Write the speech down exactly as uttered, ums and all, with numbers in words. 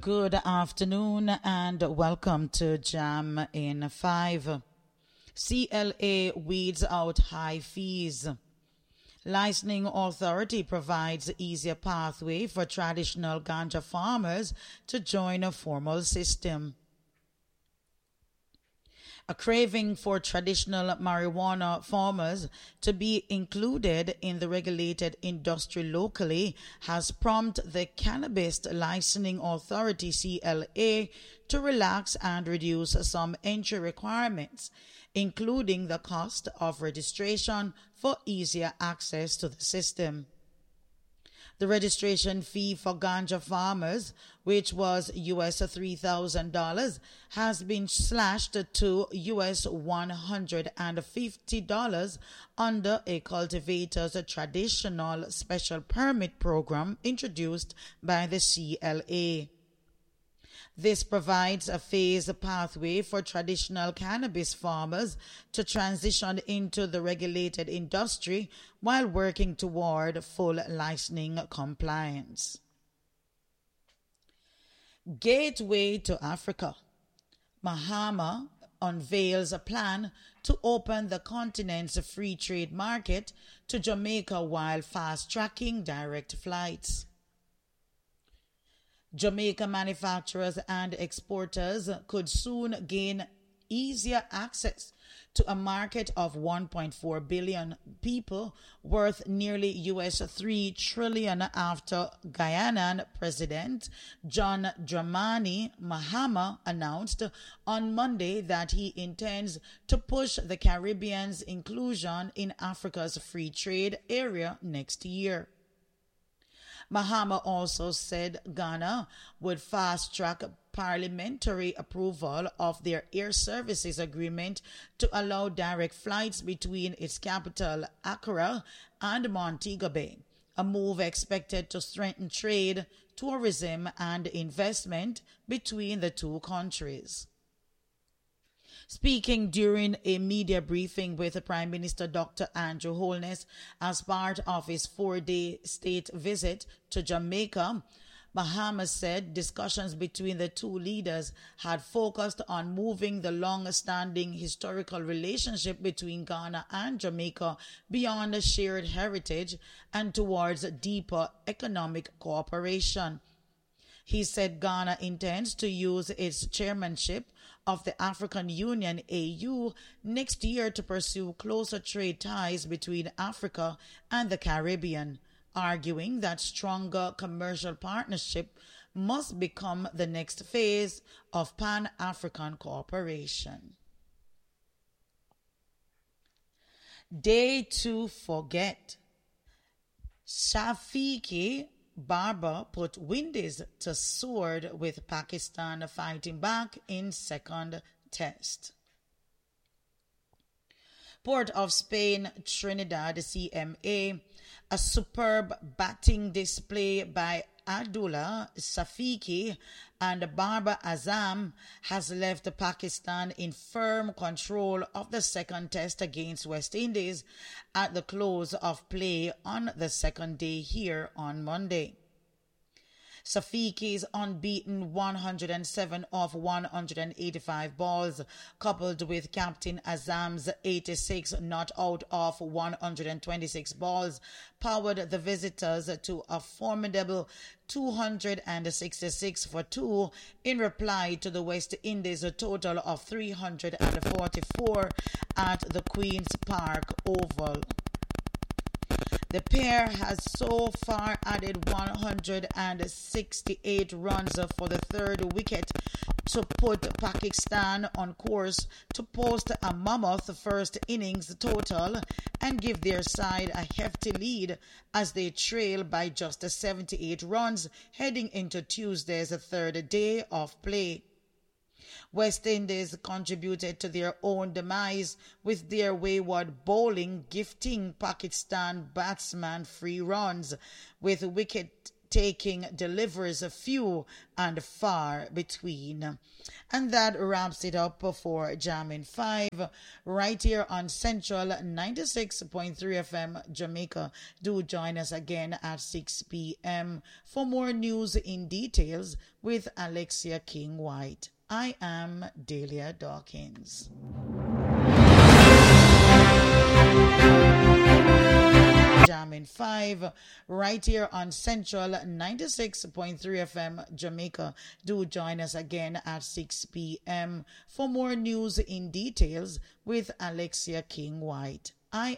Good afternoon and welcome to Jam in five. C L A weeds out high fees. Licensing Authority provides easier pathway for traditional ganja farmers to join a formal system. A craving for traditional marijuana farmers to be included in the regulated industry locally has prompted the Cannabis Licensing Authority C L A to relax and reduce some entry requirements, including the cost of registration for easier access to the system. The registration fee for ganja farmers, which was U S three thousand dollars, has been slashed to U S one hundred fifty dollars under a cultivator's traditional special permit program introduced by the C L A. This provides a phased pathway for traditional cannabis farmers to transition into the regulated industry while working toward full licensing compliance. Gateway to Africa. Mahama unveils a plan to open the continent's free trade market to Jamaica while fast-tracking direct flights. Jamaica manufacturers and exporters could soon gain easier access to a market of one point four billion people worth nearly U S three trillion dollars after Guyanan President John Dramani Mahama announced on Monday that he intends to push the Caribbean's inclusion in Africa's free trade area next year. Mahama also said Ghana would fast-track parliamentary approval of their air services agreement to allow direct flights between its capital, Accra, and Montego Bay, a move expected to strengthen trade, tourism, and investment between the two countries. Speaking during a media briefing with Prime Minister Doctor Andrew Holness as part of his four-day state visit to Jamaica, Mahama said discussions between the two leaders had focused on moving the long-standing historical relationship between Ghana and Jamaica beyond a shared heritage and towards deeper economic cooperation. He said Ghana intends to use its chairmanship of the African Union A U next year to pursue closer trade ties between Africa and the Caribbean, arguing that stronger commercial partnership must become the next phase of Pan-African cooperation. Day to forget. Shafiqi Barber put Windies to sword with Pakistan fighting back in second test. Port of Spain, Trinidad, C M A. A superb batting display by Abdullah Shafiqi and Babar Azam has left Pakistan in firm control of the second test against West Indies at the close of play on the second day here on Monday. Shafiqi's unbeaten one hundred seven off one hundred eighty-five balls, coupled with Captain Azam's eighty-six not out of one hundred twenty-six balls, powered the visitors to a formidable two hundred sixty-six for two in reply to the West Indies total of three hundred forty-four at the Queen's Park Oval. The pair has so far added one hundred sixty-eight runs for the third wicket to put Pakistan on course to post a mammoth first innings total and give their side a hefty lead as they trail by just seventy-eight runs heading into Tuesday's third day of play. West Indies contributed to their own demise with their wayward bowling gifting Pakistan batsmen free runs, with wicket taking deliveries few and far between. And that wraps it up for Jamming five right here on Central ninety-six point three F M Jamaica. Do join us again at six p.m. for more news in details with Alexia King White. I am Delia Dawkins. Jamming five right here on Central ninety-six point three F M Jamaica. Do join us again at six p.m. for more news in details with Alexia King White. I